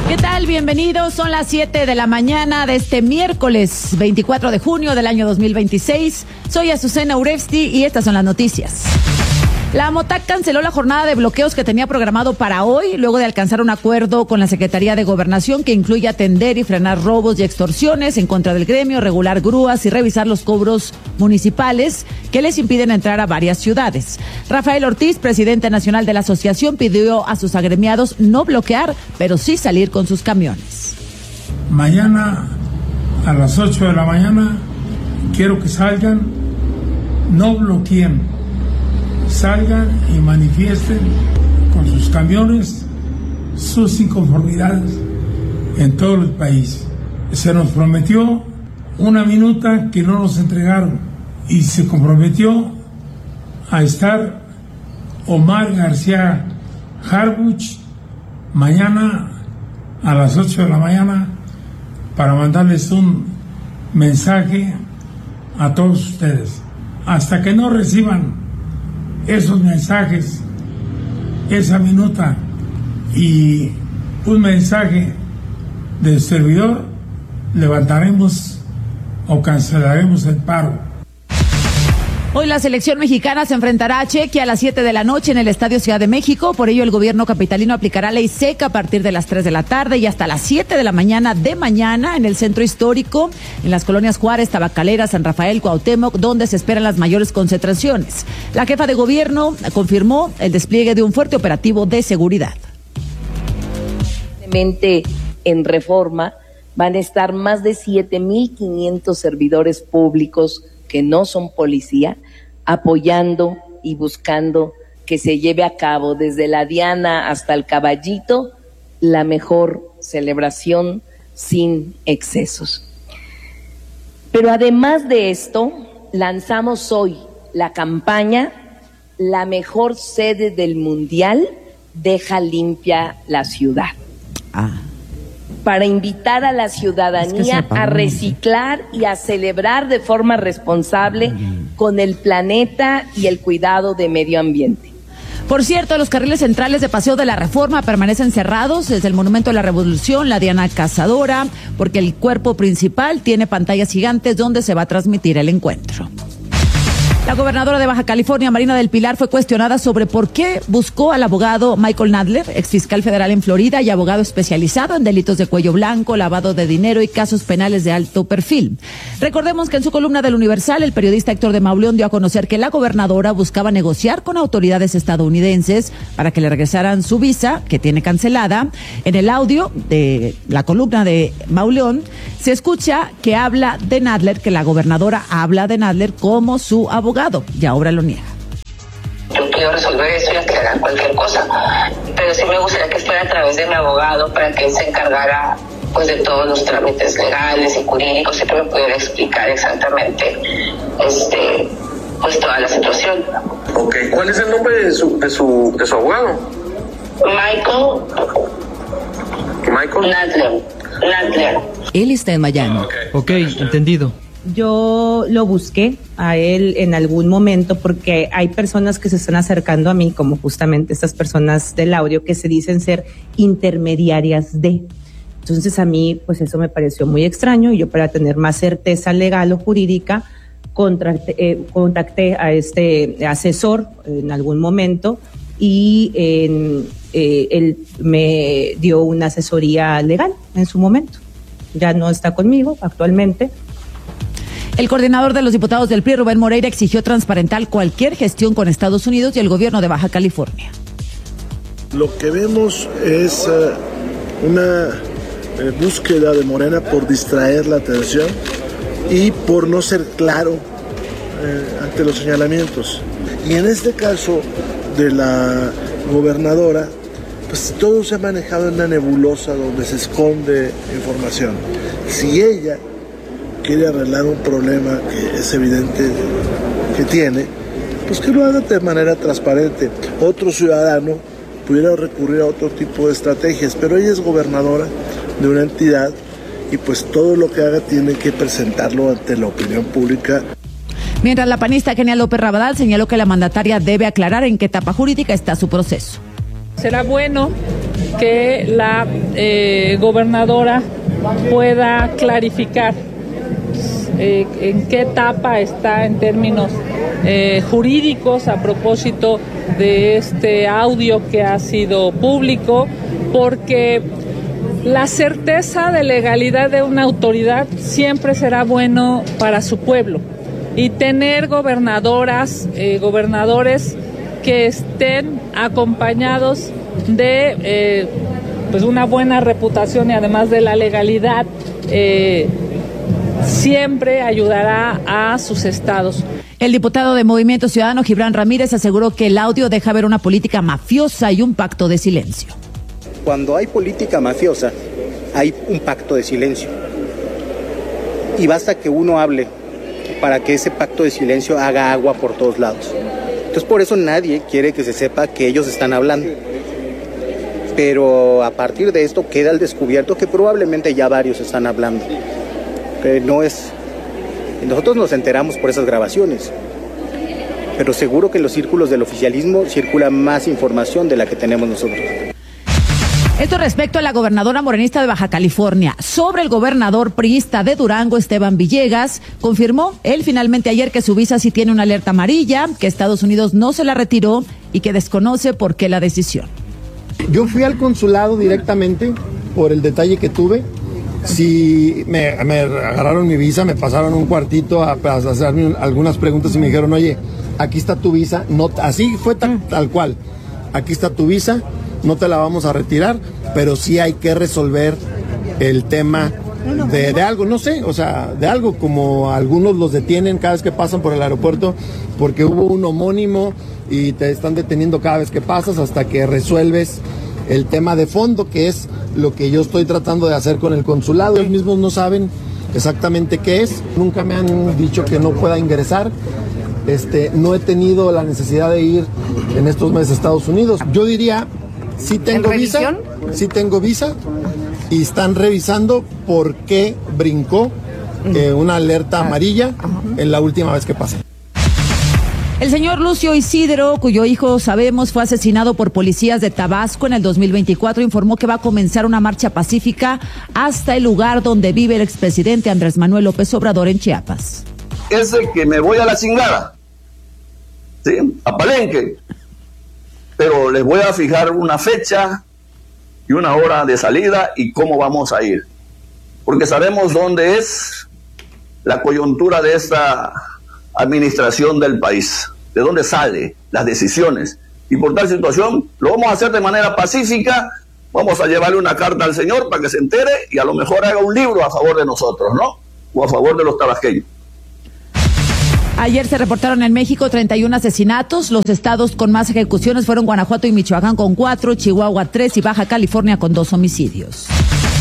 ¿Qué tal? Bienvenidos. Son las 7 de la mañana de este miércoles 24 de junio del año 2026. Soy Azucena Urevsky y estas son las noticias. La MOTAC canceló la jornada de bloqueos que tenía programado para hoy, luego de alcanzar un acuerdo con la Secretaría de Gobernación que incluye atender y frenar robos y extorsiones en contra del gremio, regular grúas y revisar los cobros municipales que les impiden entrar a varias ciudades. Rafael Ortiz, presidente nacional de la asociación, pidió a sus agremiados no bloquear, pero sí salir con sus camiones. Mañana a las 8 de la mañana quiero que salgan, no bloqueen. Salgan y manifiesten con sus camiones sus inconformidades en todo el país. Se nos prometió una minuta que no nos entregaron y se comprometió a estar Omar García Harfuch mañana a las 8 de la mañana para mandarles un mensaje a todos ustedes. Hasta que no reciban esos mensajes, esa minuta y un mensaje del servidor, levantaremos o cancelaremos el paro. Hoy la selección mexicana se enfrentará a Chequia a las 7 de la noche en el Estadio Ciudad de México. Por ello, el gobierno capitalino aplicará ley seca a partir de las 3 de la tarde y hasta las 7 de la mañana de mañana en el centro histórico, en las colonias Juárez, Tabacalera, San Rafael, Cuauhtémoc, donde se esperan las mayores concentraciones. La jefa de gobierno confirmó el despliegue de un fuerte operativo de seguridad. En Reforma van a estar más de 7,500 servidores públicos que no son policía, apoyando y buscando que se lleve a cabo desde la Diana hasta el Caballito la mejor celebración sin excesos. Pero además de esto, lanzamos hoy la campaña La mejor sede del Mundial, deja limpia la ciudad. Para invitar a la ciudadanía a reciclar y a celebrar de forma responsable con el planeta y el cuidado de medio ambiente. Por cierto, los carriles centrales de Paseo de la Reforma permanecen cerrados desde el Monumento de la Revolución, la Diana Cazadora, porque el cuerpo principal tiene pantallas gigantes donde se va a transmitir el encuentro. La gobernadora de Baja California, Marina del Pilar, fue cuestionada sobre por qué buscó al abogado Michael Nadler, exfiscal federal en Florida y abogado especializado en delitos de cuello blanco, lavado de dinero y casos penales de alto perfil. Recordemos que en su columna del Universal, el periodista Héctor de Mauleón dio a conocer que la gobernadora buscaba negociar con autoridades estadounidenses para que le regresaran su visa, que tiene cancelada. En el audio de la columna de Mauleón se escucha que habla de Nadler, que la gobernadora habla de Nadler como su abogado. Y ahora lo niega. Yo quiero resolver eso y aclarar cualquier cosa, pero sí me gustaría que fuera a través de mi abogado para que él se encargara pues de todos los trámites legales y jurídicos y que me pudiera explicar exactamente pues toda la situación. Okay. ¿Cuál es el nombre de su abogado? Michael Nadler. Él está en Miami. Okay, entendido. Yo lo busqué a él en algún momento porque hay personas que se están acercando a mí, como justamente estas personas del audio que se dicen ser intermediarias de. Entonces a mí pues eso me pareció muy extraño y yo, para tener más certeza legal o jurídica, contacté a este asesor en algún momento y él me dio una asesoría legal en su momento. Ya no está conmigo actualmente. El coordinador de los diputados del PRI, Rubén Moreira, exigió transparentar cualquier gestión con Estados Unidos y el gobierno de Baja California. Lo que vemos es una búsqueda de Morena por distraer la atención y por no ser claro ante los señalamientos. Y en este caso de la gobernadora, pues todo se ha manejado en una nebulosa donde se esconde información. Si ella quiere arreglar un problema que es evidente que tiene, pues que lo haga de manera transparente. Otro ciudadano pudiera recurrir a otro tipo de estrategias, pero ella es gobernadora de una entidad y pues todo lo que haga tiene que presentarlo ante la opinión pública. Mientras la panista Kenia López Rabadán señaló que la mandataria debe aclarar en qué etapa jurídica está su proceso. Será bueno que la gobernadora pueda clarificar en qué etapa está en términos jurídicos a propósito de este audio que ha sido público, porque la certeza de legalidad de una autoridad siempre será bueno para su pueblo, y tener gobernadoras, gobernadores que estén acompañados de pues una buena reputación y además de la legalidad siempre ayudará a sus estados. El diputado de Movimiento Ciudadano, Gibran Ramírez, aseguró que el audio deja ver una política mafiosa y un pacto de silencio. Cuando hay política mafiosa, hay un pacto de silencio. Y basta que uno hable para que ese pacto de silencio haga agua por todos lados. Entonces, por eso nadie quiere que se sepa que ellos están hablando. Pero a partir de esto queda al descubierto que probablemente ya varios están hablando. Que no es... Nosotros nos enteramos por esas grabaciones, pero seguro que en los círculos del oficialismo circula más información de la que tenemos nosotros. Esto respecto a la gobernadora morenista de Baja California. Sobre el gobernador priista de Durango, Esteban Villegas, confirmó él finalmente ayer que su visa sí tiene una alerta amarilla, que Estados Unidos no se la retiró y que desconoce por qué la decisión. Yo fui al consulado directamente por el detalle que tuve. Sí, me agarraron mi visa, me pasaron un cuartito a hacerme algunas preguntas y me dijeron, oye, aquí está tu visa, no, así fue tal cual, aquí está tu visa, no te la vamos a retirar, pero sí hay que resolver el tema de algo, no sé, o sea, de algo como algunos los detienen cada vez que pasan por el aeropuerto porque hubo un homónimo y te están deteniendo cada vez que pasas hasta que resuelves el tema de fondo, que es lo que yo estoy tratando de hacer con el consulado. Ellos mismos no saben exactamente qué es, nunca me han dicho que no pueda ingresar, no he tenido la necesidad de ir en estos meses a Estados Unidos. Yo diría, sí tengo visa, y están revisando por qué brincó una alerta amarilla en la última vez que pasé. El señor Lucio Isidro, cuyo hijo sabemos fue asesinado por policías de Tabasco en el 2024, informó que va a comenzar una marcha pacífica hasta el lugar donde vive el expresidente Andrés Manuel López Obrador en Chiapas. Es el que me voy a la chingada, ¿sí? A Palenque, pero les voy a fijar una fecha y una hora de salida y cómo vamos a ir, porque sabemos dónde es la coyuntura de esta administración del país, de dónde salen las decisiones, y por tal situación lo vamos a hacer de manera pacífica. Vamos a llevarle una carta al señor para que se entere y a lo mejor haga un libro a favor de nosotros, ¿no? O a favor de los tabasqueños. Ayer se reportaron en México 31 asesinatos. Los estados con más ejecuciones fueron Guanajuato y Michoacán con 4, Chihuahua 3 y Baja California con 2 homicidios.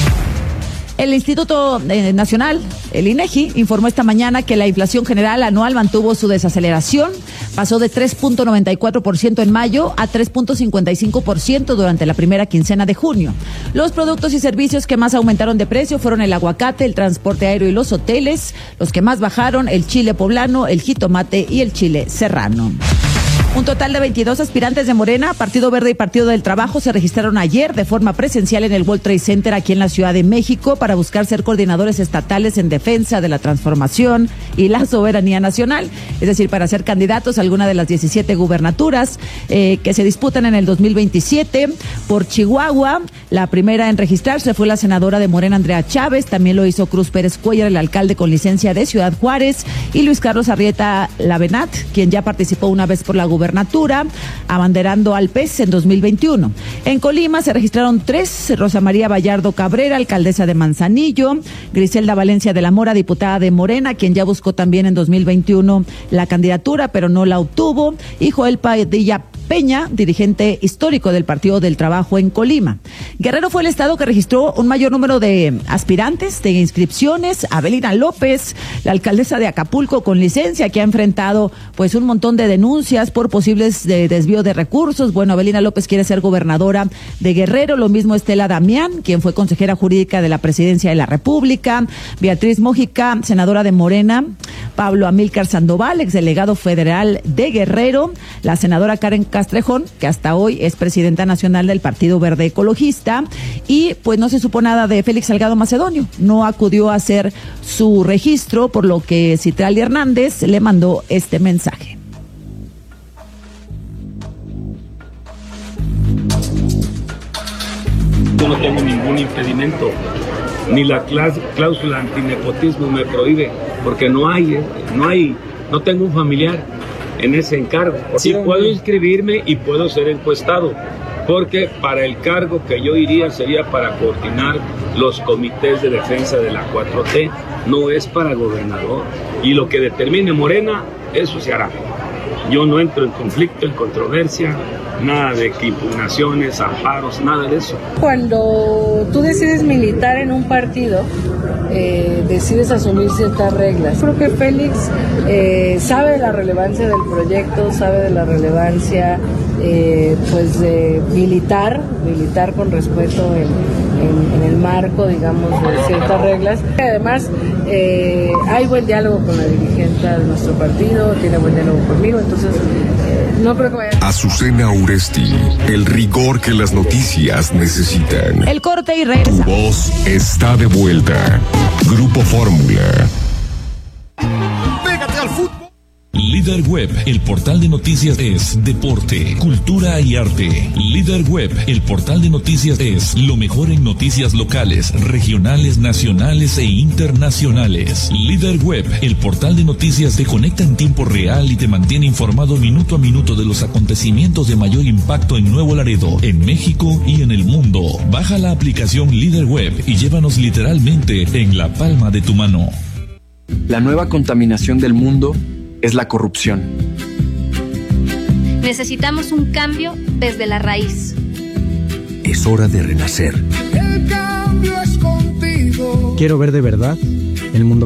El Instituto Nacional, el INEGI, informó esta mañana que la inflación general anual mantuvo su desaceleración, pasó de 3.94% en mayo a 3.55% durante la primera quincena de junio. Los productos y servicios que más aumentaron de precio fueron el aguacate, el transporte aéreo y los hoteles. Los que más bajaron, el chile poblano, el jitomate y el chile serrano. Un total de 22 aspirantes de Morena, Partido Verde y Partido del Trabajo se registraron ayer de forma presencial en el World Trade Center aquí en la Ciudad de México para buscar ser coordinadores estatales en defensa de la transformación y la soberanía nacional, es decir, para ser candidatos a alguna de las 17 gubernaturas que se disputan en el 2027. Por Chihuahua, la primera en registrarse fue la senadora de Morena, Andrea Chávez, también lo hizo Cruz Pérez Cuellar, el alcalde con licencia de Ciudad Juárez, y Luis Carlos Arrieta Lavenat, quien ya participó una vez por la gubernatura, abanderando al PES en 2021. En Colima se registraron 3, Rosa María Vallardo Cabrera, alcaldesa de Manzanillo, Griselda Valencia de la Mora, diputada de Morena, quien ya buscó también en 2021 la candidatura, pero no la obtuvo, y Joel Padilla Peña, dirigente histórico del Partido del Trabajo en Colima. Guerrero fue el estado que registró un mayor número de aspirantes, de inscripciones. Abelina López, la alcaldesa de Acapulco con licencia, que ha enfrentado pues un montón de denuncias por posibles desvío de recursos. Bueno, Abelina López quiere ser gobernadora de Guerrero, lo mismo Estela Damián, quien fue consejera jurídica de la Presidencia de la República, Beatriz Mójica, senadora de Morena, Pablo Amílcar Sandoval, exdelegado federal de Guerrero, la senadora Karen Castrejón, que hasta hoy es presidenta nacional del Partido Verde Ecologista. morenista, y pues no se supo nada de Félix Salgado Macedonio. No acudió a hacer su registro, por lo que Citlali Hernández le mandó este mensaje. Yo no tengo ningún impedimento, ni la cláusula antinepotismo me prohíbe, porque no tengo un familiar en ese encargo. Sí puedo inscribirme y puedo ser encuestado, porque para el cargo que yo iría sería para coordinar los comités de defensa de la 4T, no es para gobernador. Y lo que determine Morena, eso se hará. Yo no entro en conflicto, en controversia, nada de que impugnaciones, amparos, nada de eso. Cuando tú decides militar en un partido, decides asumir ciertas reglas. Creo que Félix sabe de la relevancia del proyecto, sabe de la relevancia pues de militar con respeto en el marco, digamos, de ciertas reglas. Además, hay buen diálogo con la dirigente de nuestro partido, tiene buen diálogo conmigo, entonces no creo que vaya. Azucena Uresti, el rigor que las noticias necesitan. El corte y regresa. Tu voz está de vuelta. Grupo Fórmula. Pégate al fútbol. Líder Web, el portal de noticias es deporte, cultura y arte. Líder Web, el portal de noticias es lo mejor en noticias locales, regionales, nacionales e internacionales. Líder Web, el portal de noticias te conecta en tiempo real y te mantiene informado minuto a minuto de los acontecimientos de mayor impacto en Nuevo Laredo, en México y en el mundo. Baja la aplicación Líder Web y llévanos literalmente en la palma de tu mano. La nueva contaminación del mundo es la corrupción. Necesitamos un cambio desde la raíz. Es hora de renacer. El cambio es contigo. Quiero ver de verdad el mundo